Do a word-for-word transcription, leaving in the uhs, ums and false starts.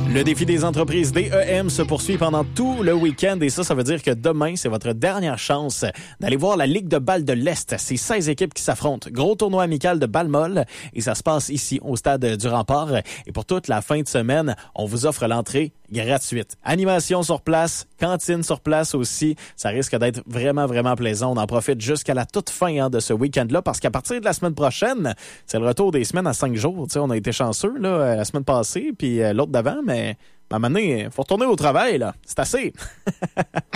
Le défi des entreprises D E M se poursuit pendant tout le week-end et ça, ça veut dire que demain, c'est votre dernière chance d'aller voir la Ligue de balle de l'Est. C'est seize équipes qui s'affrontent. Gros tournoi amical de balle molle et ça se passe ici au stade du Rempart. Et pour toute la fin de semaine, on vous offre l'entrée gratuite. Animation sur place, cantine sur place aussi. Ça risque d'être vraiment, vraiment plaisant. On en profite jusqu'à la toute fin hein, de ce week-end-là parce qu'à partir de la semaine prochaine, c'est le retour des semaines à cinq jours. Tu sais, on a été chanceux là, la semaine passée puis euh, l'autre d'avant, mais à un moment donné, il faut retourner au travail. Là. C'est assez.